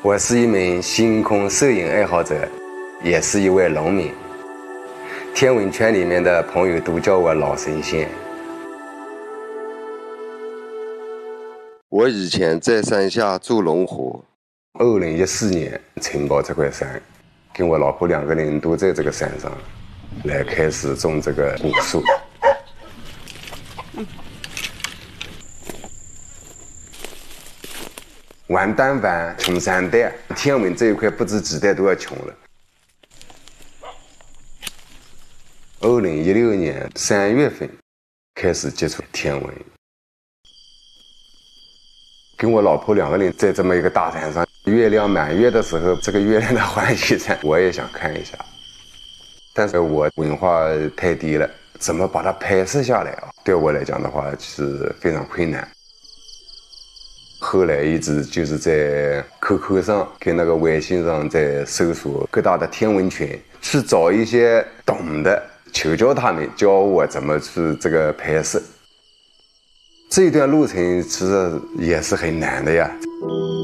我是一名星空摄影爱好者，也是一位农民。天文圈里面的朋友都叫我老神仙。我以前在山下做农活，2014年承包这块山，跟我老婆2个人都在这个山上来开始种这个果树。玩单反，穷3代，天文这一块不止几代都要穷了。2016年3月份开始接触天文，跟我老婆2个人在这么一个大山上，月亮满月的时候，这个月亮的欢喜山我也想看一下，但是我文化太低了，怎么把它拍摄下来啊？对我来讲的话是非常困难。后来一直就是在 QQ 上跟那个微信上在搜索各大的天文群，去找一些懂的，求教他们教我怎么去这个拍摄。这一段路程其实也是很难的呀。